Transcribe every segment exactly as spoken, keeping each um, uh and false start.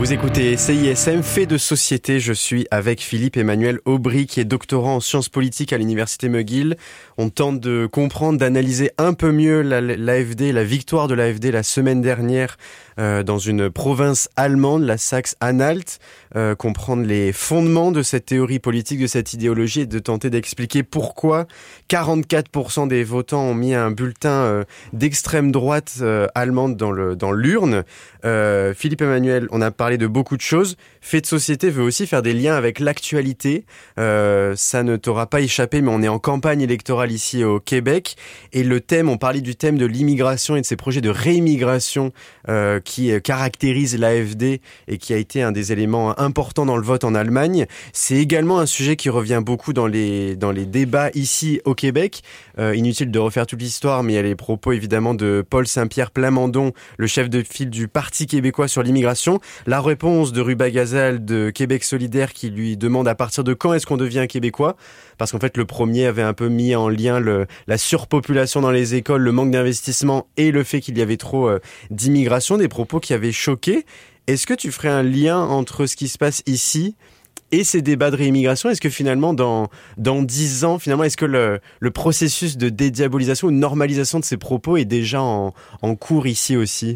Vous écoutez C I S M, fait de société. Je suis avec Philippe-Emmanuel Aubry, qui est doctorant en sciences politiques à l'université McGill. On tente de comprendre, d'analyser un peu mieux l'A F D, la victoire de l'A F D la semaine dernière euh, dans une province allemande, la Saxe-Anhalt, euh, comprendre les fondements de cette théorie politique, de cette idéologie, et de tenter d'expliquer pourquoi quarante-quatre pour cent des votants ont mis un bulletin euh, d'extrême droite euh, allemande dans le dans l'urne. Euh, Philippe-Emmanuel, on a parlé de beaucoup de choses. Fait de société veut aussi faire des liens avec l'actualité. Euh, ça ne t'aura pas échappé, mais on est en campagne électorale ici au Québec. Et le thème, on parlait du thème de l'immigration et de ces projets de réimmigration euh, qui caractérisent l'A F D et qui a été un des éléments importants dans le vote en Allemagne. C'est également un sujet qui revient beaucoup dans les, dans les débats ici au Québec. Euh, inutile de refaire toute l'histoire, mais il y a les propos évidemment de Paul Saint-Pierre Plamondon, le chef de file du Parti québécois sur l'immigration. La réponse de Ruba Gazal de Québec solidaire qui lui demande à partir de quand est-ce qu'on devient québécois, parce qu'en fait le premier avait un peu mis en lien le, la surpopulation dans les écoles, le manque d'investissement et le fait qu'il y avait trop euh, d'immigration, des propos qui avaient choqué. Est-ce que tu ferais un lien entre ce qui se passe ici et ces débats de réimmigration? Est-ce que finalement, dans dans dix ans, finalement, est-ce que le, le processus de dédiabolisation ou de normalisation de ces propos est déjà en, en cours ici aussi?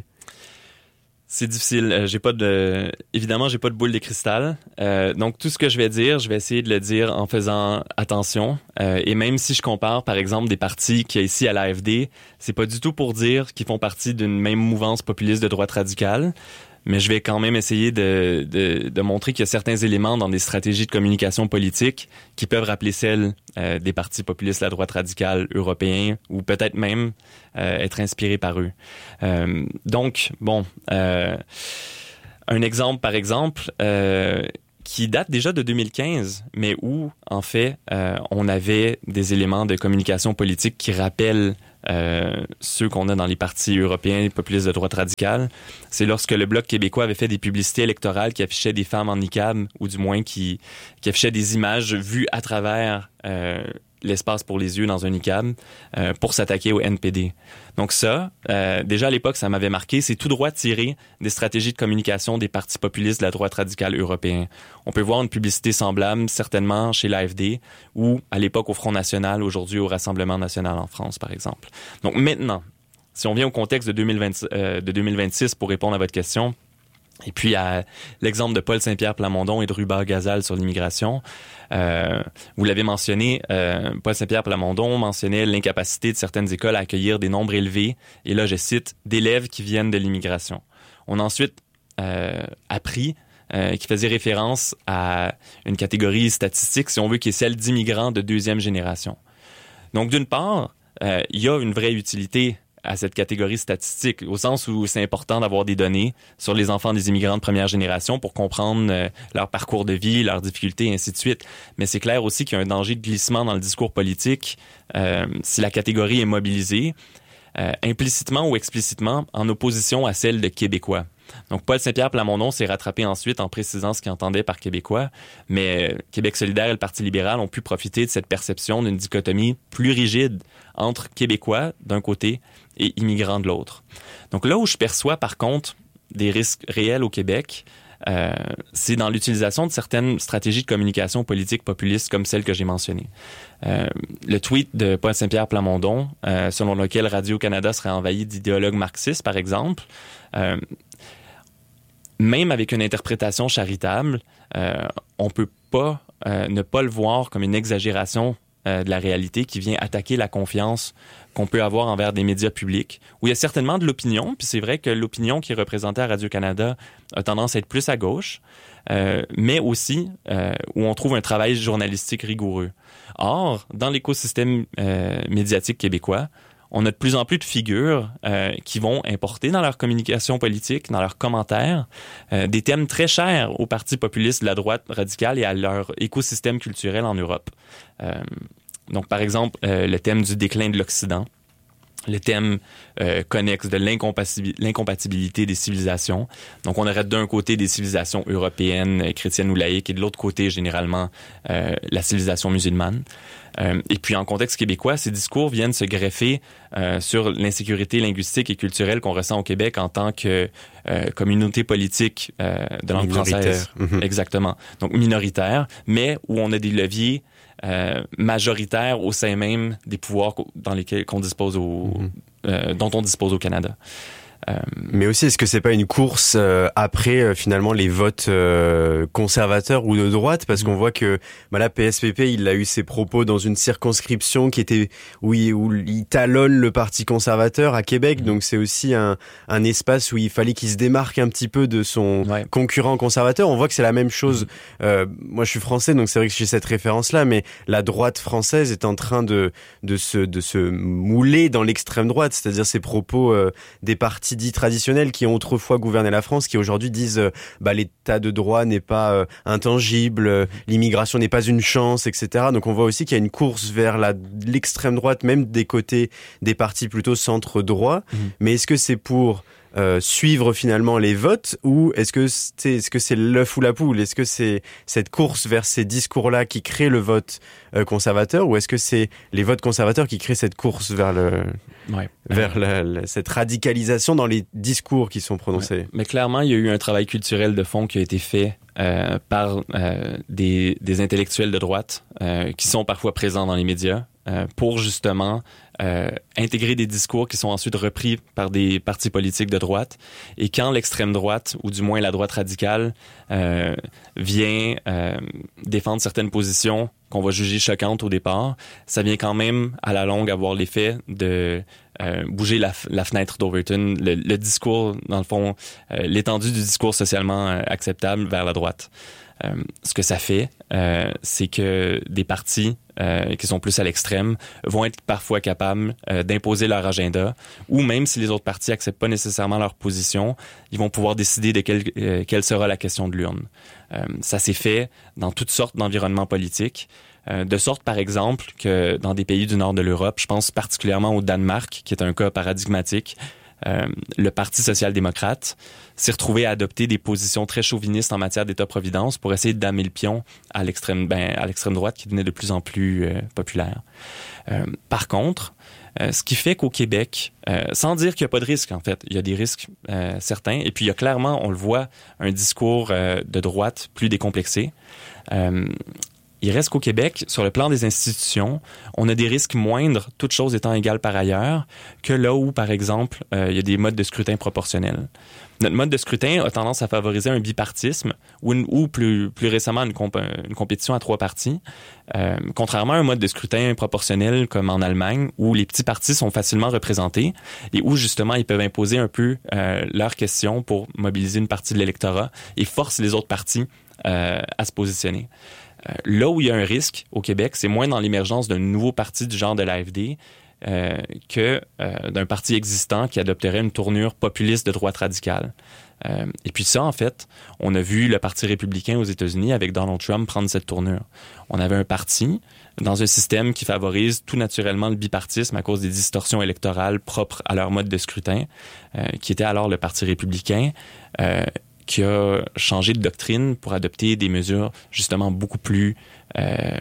C'est difficile. Euh, j'ai pas de, évidemment, j'ai pas de boule de cristal. Euh, donc, tout ce que je vais dire, je vais essayer de le dire en faisant attention. Euh, et même si je compare, par exemple, des partis qu'il y a ici à l'A F D, c'est pas du tout pour dire qu'ils font partie d'une même mouvance populiste de droite radicale. Mais je vais quand même essayer de, de, de montrer qu'il y a certains éléments dans des stratégies de communication politique qui peuvent rappeler celles euh, des partis populistes de la droite radicale européens ou peut-être même euh, être inspirés par eux. Euh, donc, bon, euh, un exemple par exemple euh, qui date déjà de deux mille quinze, mais où, en fait, euh, on avait des éléments de communication politique qui rappellent Euh, ceux qu'on a dans les partis européens, les populistes de droite radicale, c'est lorsque le Bloc québécois avait fait des publicités électorales qui affichaient des femmes en niqab, ou du moins qui, qui affichaient des images vues à travers euh, l'espace pour les yeux dans un niqab euh, pour s'attaquer au N P D. Donc ça, euh, déjà à l'époque, ça m'avait marqué. C'est tout droit tiré des stratégies de communication des partis populistes de la droite radicale européen. On peut voir une publicité semblable, certainement, chez l'A F D ou à l'époque au Front National, aujourd'hui au Rassemblement National en France, par exemple. Donc maintenant, si on vient au contexte de, deux mille vingt, euh, de deux mille vingt-six pour répondre à votre question, et puis à l'exemple de Paul Saint-Pierre Plamondon et de Ruba Gazal sur l'immigration, euh, vous l'avez mentionné, euh, Paul Saint-Pierre Plamondon mentionnait l'incapacité de certaines écoles à accueillir des nombres élevés, et là je cite, d'élèves qui viennent de l'immigration. On a ensuite euh, appris euh, qu'il faisait référence à une catégorie statistique, si on veut, qui est celle d'immigrants de deuxième génération. Donc d'une part, euh, il y a une vraie utilité à cette catégorie statistique, au sens où c'est important d'avoir des données sur les enfants des immigrants de première génération pour comprendre euh, leur parcours de vie, leurs difficultés, et ainsi de suite. Mais c'est clair aussi qu'il y a un danger de glissement dans le discours politique euh, si la catégorie est mobilisée, euh, implicitement ou explicitement, en opposition à celle de Québécois. Donc, Paul Saint-Pierre Plamondon s'est rattrapé ensuite en précisant ce qu'il entendait par Québécois, mais Québec solidaire et le Parti libéral ont pu profiter de cette perception d'une dichotomie plus rigide entre Québécois d'un côté et immigrants de l'autre. Donc là où je perçois par contre des risques réels au Québec, euh, c'est dans l'utilisation de certaines stratégies de communication politique populiste comme celle que j'ai mentionnée. Euh, le tweet de Paul Saint-Pierre Plamondon, euh, selon lequel Radio-Canada serait envahi d'idéologues marxistes, par exemple, euh, même avec une interprétation charitable, euh, on peut pas euh, ne pas le voir comme une exagération euh, de la réalité qui vient attaquer la confiance qu'on peut avoir envers des médias publics, où il y a certainement de l'opinion, puis c'est vrai que l'opinion qui est représentée à Radio-Canada a tendance à être plus à gauche, euh, mais aussi euh, où on trouve un travail journalistique rigoureux. Or, dans l'écosystème euh, médiatique québécois, on a de plus en plus de figures euh, qui vont importer dans leur communication politique, dans leurs commentaires, euh, des thèmes très chers aux partis populistes de la droite radicale et à leur écosystème culturel en Europe. Euh, donc, par exemple, euh, le thème du déclin de l'Occident, le thème euh, connexe de l'incompatibilité, l'incompatibilité des civilisations. Donc, on aurait d'un côté des civilisations européennes, chrétiennes ou laïques, et de l'autre côté, généralement, euh, la civilisation musulmane. Euh, et puis, en contexte québécois, ces discours viennent se greffer euh, sur l'insécurité linguistique et culturelle qu'on ressent au Québec en tant que euh, communauté politique euh, de langue française. Mmh. Exactement. Donc, minoritaire, mais où on a des leviers Euh, majoritaire au sein même des pouvoirs dans lesquels qu'on dispose au, mmh. euh, dont on dispose au Canada. Euh, Mais aussi, est-ce que c'est pas une course euh, après euh, finalement les votes euh, conservateurs ou de droite, parce mmh. qu'on voit que bah là P S P P il a eu ses propos dans une circonscription qui était où il, où il talonne le parti conservateur à Québec, mmh. donc c'est aussi un un espace où il fallait qu'il se démarque un petit peu de son ouais. concurrent conservateur. On voit que c'est la même chose. Mmh. Euh, moi, je suis français, donc c'est vrai que j'ai cette référence-là, mais la droite française est en train de de se de se mouler dans l'extrême droite, c'est-à-dire ces propos euh, des partis dits traditionnels qui ont autrefois gouverné la France, qui aujourd'hui disent euh, bah l'état de droit n'est pas euh, intangible, euh, l'immigration n'est pas une chance, et cetera. Donc on voit aussi qu'il y a une course vers la l'extrême droite, même des côtés des partis plutôt centre droit. Mmh. Mais est-ce que c'est pour Euh, suivre finalement les votes, ou est-ce que c'est est-ce que c'est l'œuf ou la poule? Est-ce que c'est cette course vers ces discours-là qui crée le vote euh, conservateur, ou est-ce que c'est les votes conservateurs qui créent cette course vers le ouais. vers la, la, cette radicalisation dans les discours qui sont prononcés? Ouais. Mais clairement, il y a eu un travail culturel de fond qui a été fait euh, par euh, des, des intellectuels de droite euh, qui sont parfois présents dans les médias euh, pour justement Euh, intégrer des discours qui sont ensuite repris par des partis politiques de droite. Et quand l'extrême droite, ou du moins la droite radicale, euh, vient euh, défendre certaines positions qu'on va juger choquantes au départ, ça vient quand même à la longue avoir l'effet de euh, bouger la, la fenêtre d'Overton, le, le discours, dans le fond, euh, l'étendue du discours socialement euh, acceptable vers la droite. Euh, ce que ça fait, euh, c'est que des partis euh, qui sont plus à l'extrême vont être parfois capables euh, d'imposer leur agenda, ou même si les autres partis acceptent pas nécessairement leur position, ils vont pouvoir décider de quelle, euh, quelle sera la question de l'urne. Euh, ça s'est fait dans toutes sortes d'environnements politiques, euh, de sorte par exemple que dans des pays du nord de l'Europe, je pense particulièrement au Danemark, qui est un cas paradigmatique. Euh, le Parti social-démocrate s'est retrouvé à adopter des positions très chauvinistes en matière d'État-providence pour essayer de damer le pion à l'extrême, ben, à l'extrême droite qui devenait de plus en plus euh, populaire. Euh, par contre, euh, ce qui fait qu'au Québec, euh, sans dire qu'il n'y a pas de risque, en fait, il y a des risques euh, certains, et puis il y a clairement, on le voit, un discours euh, de droite plus décomplexé. Euh, Il reste qu'au Québec, sur le plan des institutions, on a des risques moindres, toutes choses étant égales par ailleurs, que là où, par exemple, euh, il y a des modes de scrutin proportionnels. Notre mode de scrutin a tendance à favoriser un bipartisme ou, une, ou plus, plus récemment une, comp- une compétition à trois partis, euh, contrairement à un mode de scrutin proportionnel comme en Allemagne, où les petits partis sont facilement représentés et où justement ils peuvent imposer un peu euh, leurs questions pour mobiliser une partie de l'électorat et forcer les autres partis euh, à se positionner. Là où il y a un risque au Québec, c'est moins dans l'émergence d'un nouveau parti du genre de l'A F D euh, que euh, d'un parti existant qui adopterait une tournure populiste de droite radicale. Euh, et puis ça, en fait, on a vu le Parti républicain aux États-Unis avec Donald Trump prendre cette tournure. On avait un parti dans un système qui favorise tout naturellement le bipartisme à cause des distorsions électorales propres à leur mode de scrutin, euh, qui était alors le Parti républicain, euh, qui a changé de doctrine pour adopter des mesures justement beaucoup plus euh,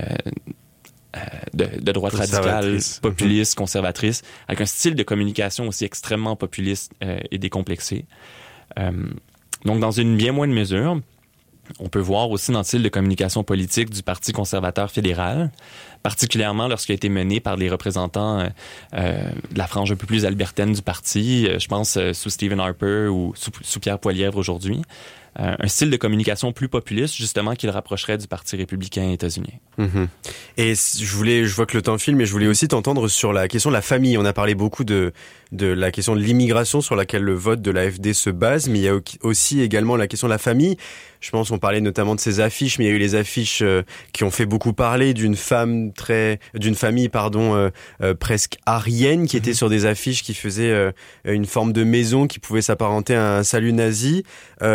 euh, de, de droite radicale, populiste, conservatrice, avec un style de communication aussi extrêmement populiste euh, et décomplexé. Euh, donc, dans une bien moindre mesure, on peut voir aussi dans le style de communication politique du Parti conservateur fédéral, particulièrement lorsqu'il a été mené par les représentants euh, de la frange un peu plus albertaine du parti, je pense euh, sous Stephen Harper ou sous, sous Pierre Poilievre aujourd'hui. Euh, un style de communication plus populiste, justement, qui le rapprocherait du Parti républicain états-unien. Mmh. Et je voulais, je vois que le temps file, mais je voulais aussi t'entendre sur la question de la famille. On a parlé beaucoup de, de la question de l'immigration sur laquelle le vote de l'A F D se base, mais il y a aussi également la question de la famille. Je pense qu'on parlait notamment de ces affiches, mais il y a eu les affiches euh, qui ont fait beaucoup parler d'une femme très, d'une famille, pardon, euh, euh, presque aryenne, qui mmh. était sur des affiches qui faisaient euh, une forme de maison qui pouvait s'apparenter à un salut nazi. Euh,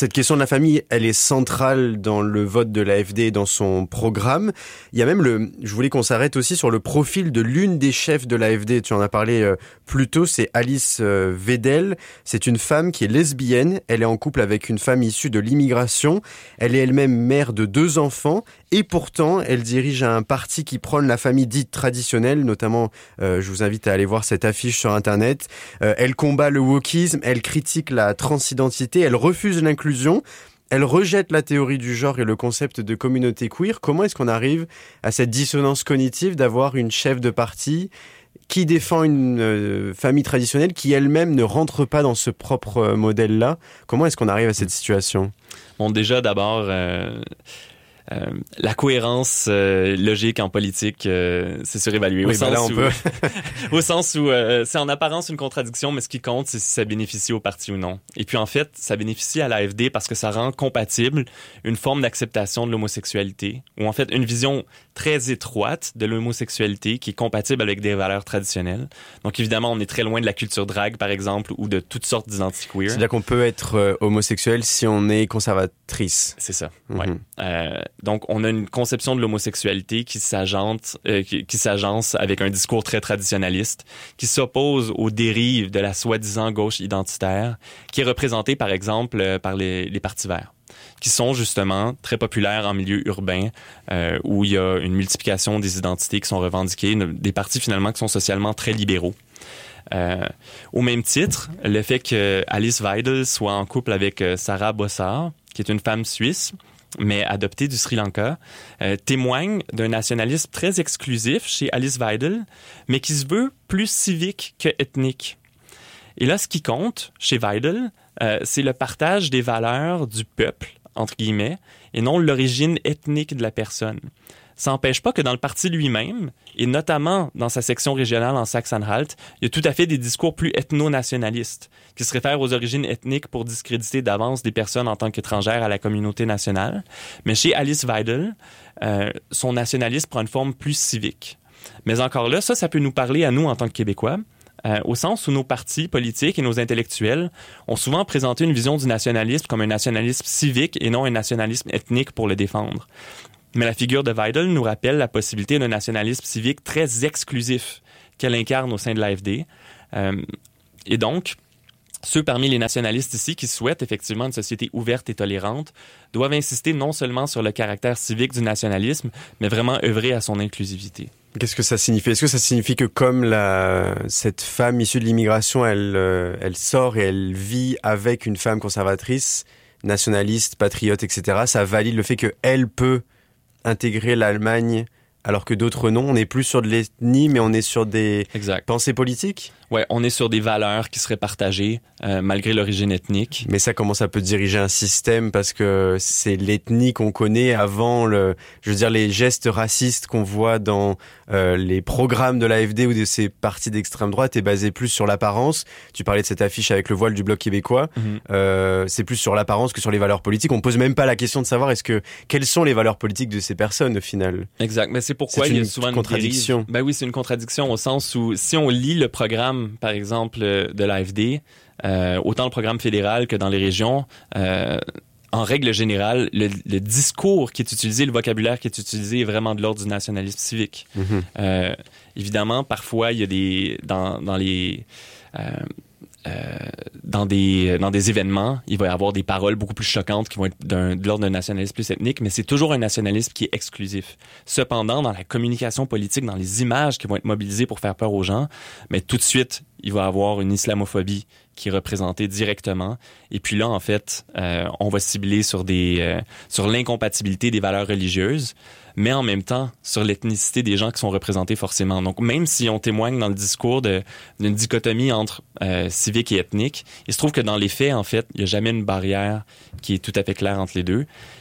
cette question de la famille, elle est centrale dans le vote de l'A F D et dans son programme. Il y a même le, je voulais qu'on s'arrête aussi sur le profil de l'une des chefs de l'A F D. Tu en as parlé euh, plus tôt, c'est Alice euh, Weidel. C'est une femme qui est lesbienne. Elle est en couple avec une femme issue de l'immigration. Elle est elle-même mère de deux enfants. Et pourtant, elle dirige un parti qui prône la famille dite traditionnelle, notamment, euh, je vous invite à aller voir cette affiche sur Internet. Euh, elle combat le wokisme, elle critique la transidentité, elle refuse l'inclusion, elle rejette la théorie du genre et le concept de communauté queer. Comment est-ce qu'on arrive à cette dissonance cognitive d'avoir une chef de parti qui défend une euh, famille traditionnelle qui elle-même ne rentre pas dans ce propre euh, modèle-là? Comment est-ce qu'on arrive à cette situation? Bon, déjà, d'abord... Euh... Euh, la cohérence euh, logique en politique, euh, c'est surévalué. Oui, au, sens là, on où, peut. au sens où euh, c'est en apparence une contradiction, mais ce qui compte, c'est si ça bénéficie au parti ou non. Et puis en fait, ça bénéficie à l'A F D parce que ça rend compatible une forme d'acceptation de l'homosexualité, ou en fait une vision très étroite de l'homosexualité qui est compatible avec des valeurs traditionnelles. Donc évidemment, on est très loin de la culture drague, par exemple, ou de toutes sortes d'identités queer. C'est-à-dire qu'on peut être euh, homosexuel si on est conservatrice. C'est ça, Mm-hmm. ouais. Euh, donc, on a une conception de l'homosexualité qui s'agente, euh, qui, qui s'agence avec un discours très traditionnaliste, qui s'oppose aux dérives de la soi-disant gauche identitaire, qui est représentée, par exemple, euh, par les, les partis verts, qui sont justement très populaires en milieu urbain, euh, où il y a une multiplication des identités qui sont revendiquées, des partis finalement qui sont socialement très libéraux. Euh, au même titre, le fait que Alice Weidel soit en couple avec euh, Sarah Bossard, qui est une femme suisse, mais adoptée du Sri Lanka, euh, témoigne d'un nationalisme très exclusif chez Alice Weidel, mais qui se veut plus civique que ethnique. Et là, ce qui compte chez Weidel, euh, c'est le partage des valeurs du peuple, entre guillemets, et non l'origine ethnique de la personne. Ça n'empêche pas que dans le parti lui-même, et notamment dans sa section régionale en Saxe-Anhalt, il y a tout à fait des discours plus ethno-nationalistes, qui se réfèrent aux origines ethniques pour discréditer d'avance des personnes en tant qu'étrangères à la communauté nationale. Mais chez Alice Weidel, euh, son nationalisme prend une forme plus civique. Mais encore là, ça, ça peut nous parler à nous en tant que Québécois, Euh, au sens où nos partis politiques et nos intellectuels ont souvent présenté une vision du nationalisme comme un nationalisme civique et non un nationalisme ethnique pour le défendre. Mais la figure de Weidel nous rappelle la possibilité d'un nationalisme civique très exclusif qu'elle incarne au sein de l'A F D. Euh, et donc, ceux parmi les nationalistes ici qui souhaitent effectivement une société ouverte et tolérante doivent insister non seulement sur le caractère civique du nationalisme, mais vraiment œuvrer à son inclusivité. Qu'est-ce que ça signifie? Est-ce que ça signifie que comme la, cette femme issue de l'immigration, elle, euh, elle sort et elle vit avec une femme conservatrice, nationaliste, patriote, et cetera, ça valide le fait qu'elle peut intégrer l'Allemagne alors que d'autres non? On n'est plus sur de l'ethnie, mais on est sur des exact. Pensées politiques? Ouais, on est sur des valeurs qui seraient partagées euh, malgré l'origine ethnique. Mais ça, comment ça peut diriger un système? Parce que c'est l'ethnie qu'on connaît avant le, je veux dire, les gestes racistes qu'on voit dans euh, les programmes de l'A F D ou de ces partis d'extrême droite est basé plus sur l'apparence. Tu parlais de cette affiche avec le voile du Bloc québécois. Mm-hmm. Euh, c'est plus sur l'apparence que sur les valeurs politiques. On pose même pas la question de savoir est-ce que quelles sont les valeurs politiques de ces personnes au final. Exact. Mais c'est pourquoi c'est il y a souvent une contradiction. Dérive. Ben oui, c'est une contradiction au sens où si on lit le programme par exemple, de l'A F D, euh, autant le programme fédéral que dans les régions, euh, en règle générale, le, le discours qui est utilisé, le vocabulaire qui est utilisé est vraiment de l'ordre du nationalisme civique. Mm-hmm. Euh, évidemment, parfois, il y a des... Dans, dans les... Euh, Euh, dans des dans des événements, il va y avoir des paroles beaucoup plus choquantes qui vont être d'un, de l'ordre d'un nationalisme plus ethnique, mais c'est toujours un nationalisme qui est exclusif. Cependant, dans la communication politique, dans les images qui vont être mobilisées pour faire peur aux gens, mais tout de suite, il va y avoir une islamophobie qui est représentée directement. Et puis là, en fait, euh, on va cibler sur des euh, sur l'incompatibilité des valeurs religieuses, mais en même temps sur l'ethnicité des gens qui sont représentés forcément. Donc, même si on témoigne dans le discours de, d'une dichotomie entre euh, civique et ethnique, il se trouve que dans les faits, en fait, il n'y a jamais une barrière qui est tout à fait claire entre les deux.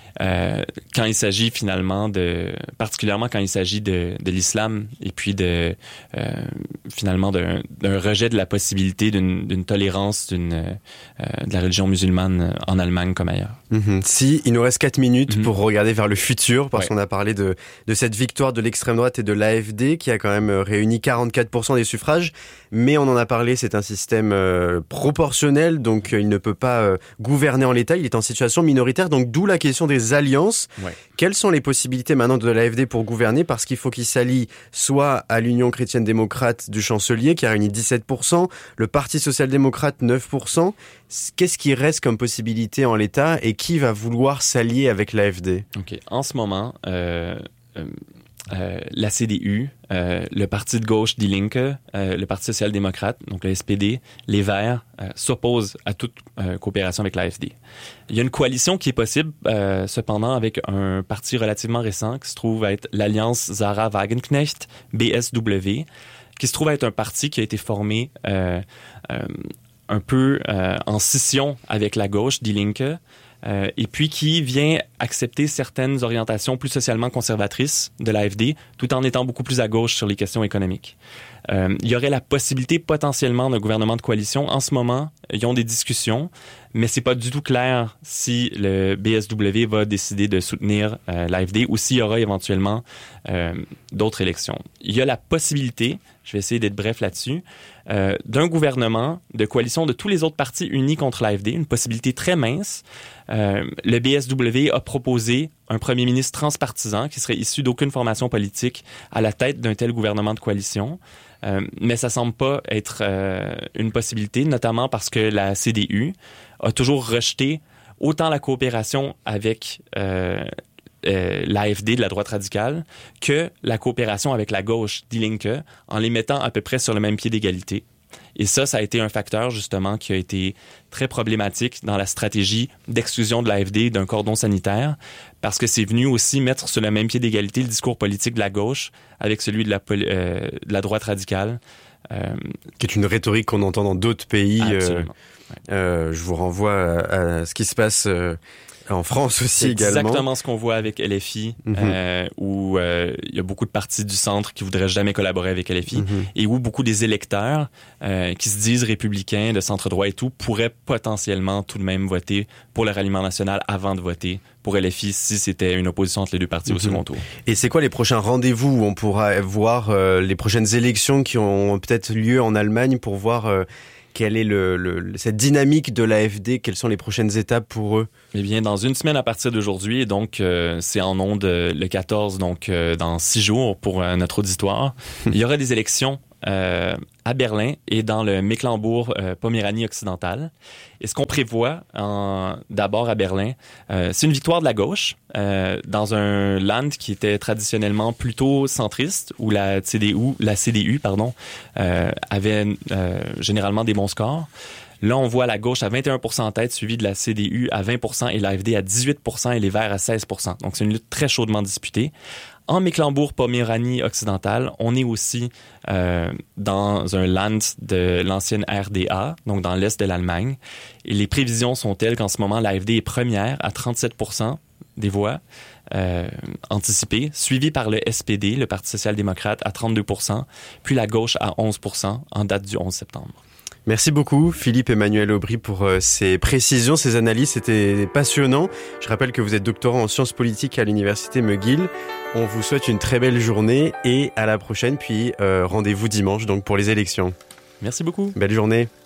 euh, quand il s'agit finalement de, particulièrement quand il s'agit de, de l'islam et puis de euh, finalement d'un, d'un rejet de la possibilité d'une, d'une tolérance d'une, euh, de la religion musulmane en Allemagne comme ailleurs. Mmh. Si, il nous reste quatre minutes mmh. pour regarder vers le futur, parce ouais. qu'on a parlé de, de cette victoire de l'extrême droite et de l'A F D qui a quand même réuni quarante-quatre pour cent des suffrages, mais on en a parlé, c'est un système euh, proportionnel, donc euh, il ne peut pas euh, gouverner en l'état, il est en situation minoritaire, donc d'où la question des alliances. Ouais. Quelles sont les possibilités maintenant de l'A F D pour gouverner? Parce qu'il faut qu'il s'allie soit à l'Union chrétienne-démocrate du chancelier qui a réuni dix-sept pour cent, le Parti social-démocrate neuf pour cent. Qu'est-ce qui reste comme possibilité en l'état et qui va vouloir s'allier avec l'A F D? Ok, en ce moment, euh, euh, euh, la C D U, euh, le parti de gauche Die Linke, euh, le Parti social-démocrate, donc le S P D, les Verts, euh, s'opposent à toute euh, coopération avec l'A F D. Il y a une coalition qui est possible, euh, cependant, avec un parti relativement récent qui se trouve être l'Alliance Sarah Wagenknecht, B S W, qui se trouve être un parti qui a été formé euh, euh, un peu euh, en scission avec la gauche, Die Linke, Euh, et puis qui vient accepter certaines orientations plus socialement conservatrices de l'A F D, tout en étant beaucoup plus à gauche sur les questions économiques. Euh, il y aurait la possibilité potentiellement d'un gouvernement de coalition. En ce moment, ils ont des discussions, mais c'est pas du tout clair si le B S W va décider de soutenir euh, l'A F D ou s'il y aura éventuellement euh, d'autres élections. Il y a la possibilité, je vais essayer d'être bref là-dessus, euh, d'un gouvernement de coalition de tous les autres partis unis contre l'A F D, une possibilité très mince. Euh, le B S W a proposé un premier ministre transpartisan qui serait issu d'aucune formation politique à la tête d'un tel gouvernement de coalition. Euh, mais ça semble pas être euh, une possibilité, notamment parce que la C D U a toujours rejeté autant la coopération avec euh, euh, l'A F D de la droite radicale que la coopération avec la gauche, Die Linke, en les mettant à peu près sur le même pied d'égalité. Et ça, ça a été un facteur, justement, qui a été très problématique dans la stratégie d'exclusion de l'A F D d'un cordon sanitaire, parce que c'est venu aussi mettre sur le même pied d'égalité le discours politique de la gauche avec celui de la, euh, de la droite radicale. Euh, qui est une rhétorique qu'on entend dans d'autres pays. Absolument. Euh, euh, je vous renvoie à, à ce qui se passe... Euh en France aussi c'est également. C'est exactement ce qu'on voit avec L F I, mm-hmm. euh, où il euh, y a beaucoup de partis du centre qui voudraient jamais collaborer avec L F I, mm-hmm. et où beaucoup des électeurs euh, qui se disent républicains, de centre-droit et tout, pourraient potentiellement tout de même voter pour le ralliement national avant de voter pour L F I si c'était une opposition entre les deux partis mm-hmm. au second tour. Et c'est quoi les prochains rendez-vous où on pourra voir euh, les prochaines élections qui ont peut-être lieu en Allemagne pour voir... Euh, Quelle est le, le, cette dynamique de l'A F D? Quelles sont les prochaines étapes pour eux? Eh bien, dans une semaine à partir d'aujourd'hui, donc euh, c'est en ondes euh, le quatorze, donc euh, dans six jours pour euh, notre auditoire, il y aura des élections euh, à Berlin et dans le Mecklembourg-Poméranie occidentale. Et ce qu'on prévoit en, d'abord à Berlin, euh, c'est une victoire de la gauche euh, dans un land qui était traditionnellement plutôt centriste, où la C D U, la C D U pardon, euh, avait euh, généralement des bons scores. Là, on voit la gauche à vingt et un pour cent en tête, suivi de la C D U à vingt pour cent et l'A F D à dix-huit pour cent et les Verts à seize pour cent. Donc, c'est une lutte très chaudement disputée. En Mecklembourg-Poméranie occidentale, on est aussi euh, dans un land de l'ancienne R D A, donc dans l'est de l'Allemagne. Et les prévisions sont telles qu'en ce moment, l'A F D est première à trente-sept pour cent des voix euh, anticipées, suivie par le S P D, le Parti social-démocrate, à trente-deux pour cent, puis la gauche à onze pour cent en date du onze septembre. Merci beaucoup Philippe Emmanuel Aubry pour euh, ces précisions, ces analyses, c'était passionnant. Je rappelle que vous êtes doctorant en sciences politiques à l'université McGill. On vous souhaite une très belle journée et à la prochaine, puis euh, rendez-vous dimanche donc pour les élections. Merci beaucoup. Belle journée.